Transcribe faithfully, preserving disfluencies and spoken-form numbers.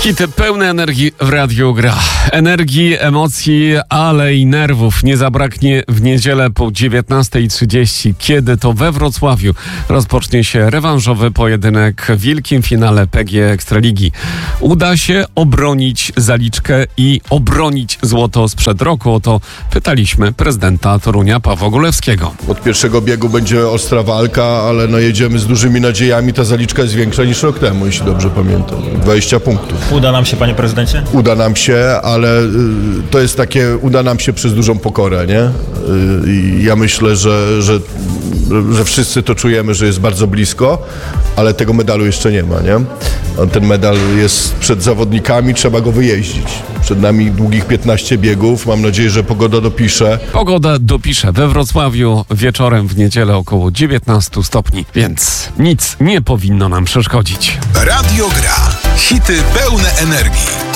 Hity pełne energii w Radiu Gra. Energii, emocji, ale i nerwów nie zabraknie w niedzielę po dziewiętnasta trzydzieści, kiedy to we Wrocławiu rozpocznie się rewanżowy pojedynek w wielkim finale P G E Ekstraligi. Uda się obronić zaliczkę i obronić złoto sprzed roku? O to pytaliśmy prezydenta Torunia Pawła Gulewskiego. Od pierwszego biegu będzie ostra walka, ale no jedziemy z dużymi nadziejami. Ta zaliczka jest większa niż rok temu, jeśli dobrze pamiętam. dwadzieścia punktów. Uda nam się, panie prezydencie? Uda nam się, ale y, to jest takie, uda nam się przez dużą pokorę, nie? Y, I ja myślę, że, że, że wszyscy to czujemy, że jest bardzo blisko, ale tego medalu jeszcze nie ma, nie? Ten medal jest przed zawodnikami, trzeba go wyjeździć. Przed nami długich piętnaście biegów. Mam nadzieję, że pogoda dopisze. Pogoda dopisze we Wrocławiu wieczorem w niedzielę około dziewiętnaście stopni, więc nic nie powinno nam przeszkodzić. Radio Gra. Hity pełne energii.